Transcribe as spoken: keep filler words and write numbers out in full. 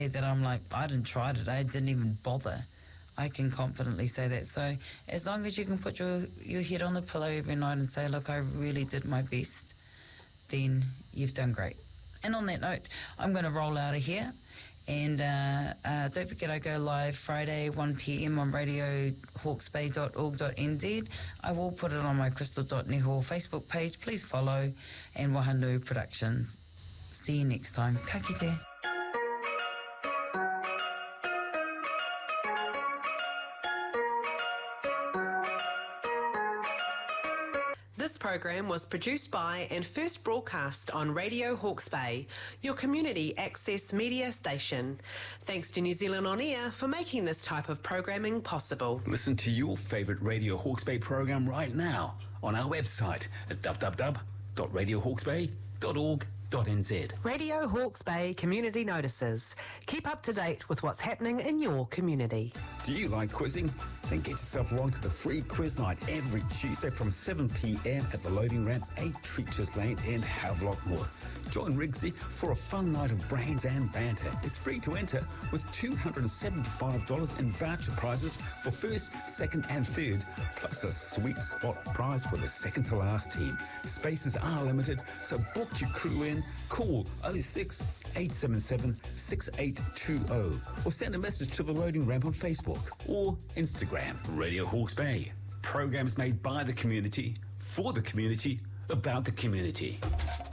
that I'm like, I didn't try today, I didn't even bother. I can confidently say that. So as long as you can put your, your head on the pillow every night and say, look, I really did my best, then you've done great. And on that note, I'm going to roll out of here. And uh, uh, don't forget, I go live Friday, one p.m. on radio hawke's bay dot org dot n z. I will put it on my crystal dot neho Facebook page. Please follow. And Wahanu Productions. See you next time. Ka kite. This program was produced by and first broadcast on Radio Hawke's Bay, your community access media station. Thanks to New Zealand On Air for making this type of programming possible. Listen to your favourite Radio Hawke's Bay program right now on our website at w w w dot radio hawke's bay dot org dot n z. Radio Hawke's Bay Community Notices. Keep up to date with what's happening in your community. Do you like quizzing? Then get yourself along to the free quiz night every Tuesday from seven p.m. at the loading ramp, eight Treacher's Lane in Havelock North. Join Rigsy for a fun night of brains and banter. It's free to enter with two hundred seventy-five dollars in voucher prizes for first, second and third, plus a sweet spot prize for the second to last team. Spaces are limited, so book your crew in. Call oh six, eight seven seven, six eight two oh or send a message to the loading ramp on Facebook or Instagram. Radio Hawke's Bay. Programs made by the community, for the community, about the community.